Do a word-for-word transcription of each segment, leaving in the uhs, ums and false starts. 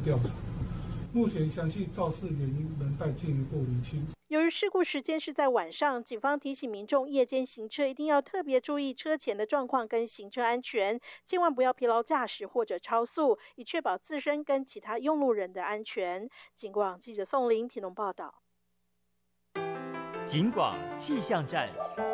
调查，目前详细肇事原因仍待进一步厘清。 由于事故时间是在晚上，警方提醒民众夜间行车一定要特别注意车前的状况跟行车安全，千万不要疲劳驾驶或者超速，以确保自身跟其他用路人的安全。警广记者宋玲屏东报道。 警广气象站。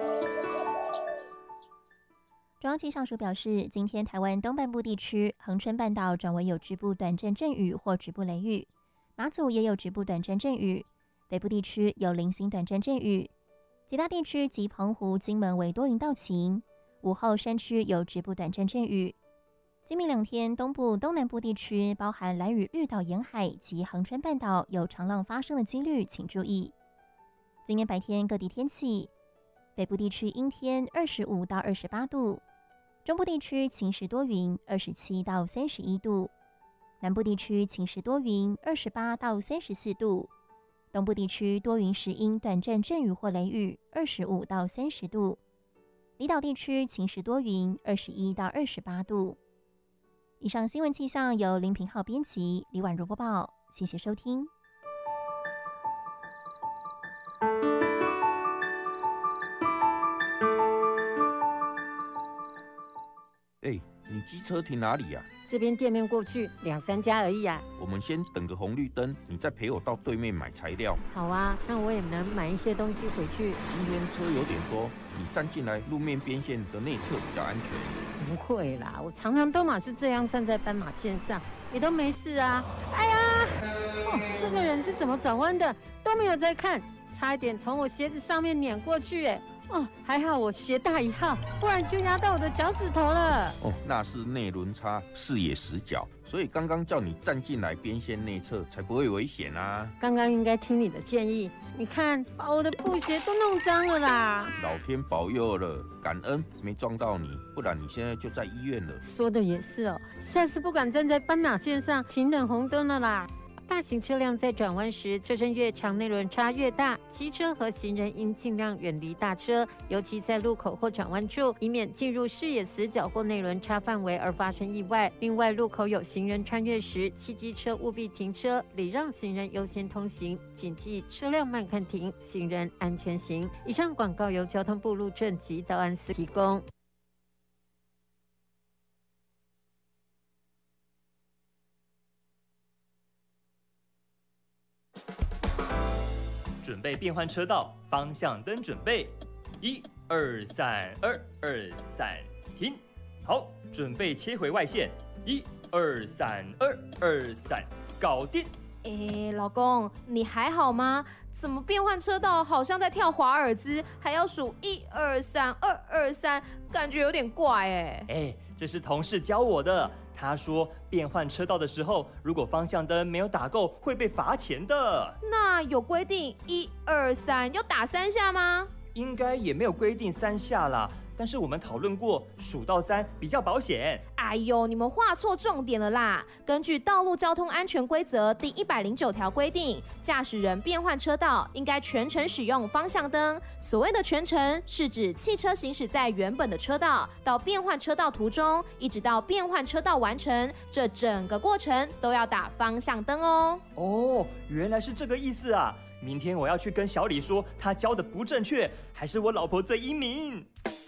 中央气象署表示，今天台湾东半部地区恒春半岛转为有局部短暂阵雨或局部雷雨，马祖也有局部短暂阵雨，北部地区有零星短暂阵雨，其他地区及澎湖、金门为多云到晴，午后山区有局部短暂阵雨。今明两天，东部、东南部地区，包含兰屿绿岛沿海及恒春半岛有长浪发生的几率，请注意。今天白天各地天气，北部地区阴天，二十五到二十八度；中部地区晴时多云，二十七到三十一度；南部地区晴时多云，二十八到三十四度；东部地区多云时阴，短暂阵雨或雷雨，二十五到三十度；离岛地区晴时多云，二十一到二十八度。以上新闻气象由林平浩编辑，李婉如播报，谢谢收听。 哎、欸，你机车停哪里呀、啊？ 这边店面过去两三家而已啊。 我们先等个红绿灯，你再陪我到对面买材料。 好啊，那我也能买一些东西回去。 今天车有点多，你站进来路面边线的内侧比较安全。 不会啦，我常常都嘛是这样站在斑马线上，也都没事啊。哎呀，哦，这个人是怎么转弯的？都没有在看，差一点从我鞋子上面碾过去，哎。哦，还好我鞋大一号，不然就压到我的脚趾头了。 哦，那是内轮差，视野死角，所以刚刚叫你站进来边线内侧，才不会危险啊。 刚刚应该听你的建议，你看把我的布鞋都弄脏了啦。 老天保佑了，感恩没撞到你，不然你现在就在医院了。 说的也是哦，下次不敢站在斑马线上停等红灯了啦。大型车辆在转弯时，车身越长，内轮差越大。机车和行人应尽量远离大车，尤其在路口或转弯处，以免进入视野死角或内轮差范围而发生意外。另外，路口有行人穿越时，汽机车务必停车，礼让行人优先通行，谨记车辆慢看停，行人安全行。以上广告由交通部路政及道安司提供。 准备变换车道，方向灯准备，一二三，二二三，停。好，准备切回外线，一二三，二二三，搞定。 哎，老公，你还好吗？怎么变换车道好像在跳华尔兹，还要数一二三，二二三，感觉有点怪哎。 哎，这是同事教我的。他说变换车道的时候，如果方向灯没有打够，会被罚钱的。 那有规定一二三要打三下吗？ 应该也没有规定三下啦。但是我们讨论过，数到三比较保险。 哎呦，你们画错重点了啦！根据《道路交通安全规则》第一百零九条规定，驾驶人变换车道应该全程使用方向灯。所谓的全程，是指汽车行驶在原本的车道到变换车道途中，一直到变换车道完成，这整个过程都要打方向灯哦。 哦，原来是这个意思啊！明天我要去跟小李说，他教的不正确，还是我老婆最英明。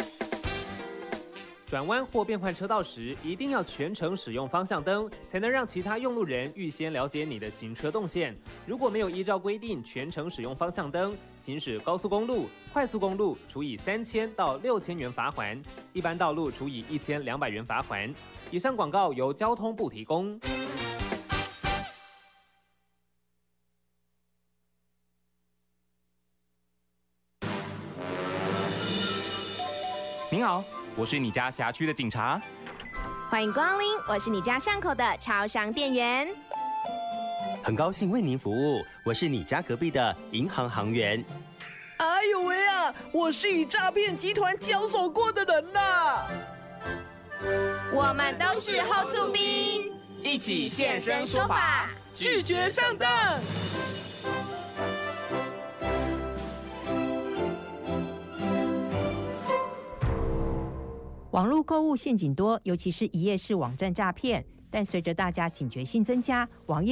转弯或变换车道时，一定要全程使用方向灯，才能让其他用路人预先了解你的行车动线。如果没有依照规定全程使用方向灯，行驶高速公路、快速公路处以三千到六千元罚锾，一般道路处以一千两百元罚锾。以上广告由交通部提供。 您好，我是你家辖区的警察。 欢迎光临，我是你家巷口的超商店员。 很高兴为您服务，我是你家隔壁的银行行员。 哎呦喂啊，我是与诈骗集团交手过的人呐。 我们都是后厝兵， 一起现身说法， 拒绝上当。 网络购物陷阱多，尤其是一页式网站诈骗。但随着大家警觉性增加，网页